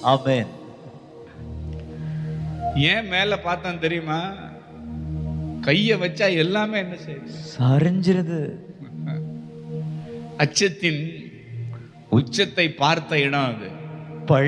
ஆமென். ஏன் மேல பார்த்தான் தெரியுமா? கைய வச்சா எல்லாமே என்ன செய்யுது? சரிஞ்சிருது. அச்சத்தின் உச்சத்தை பார்த்த இடம் அது.